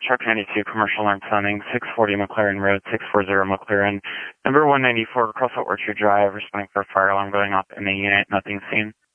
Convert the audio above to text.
Truck 92, commercial alarm sounding, 640 McLaren Road, 640 McLaren. Number 194, across Orchard Drive, responding for a fire alarm going off in the unit, nothing seen.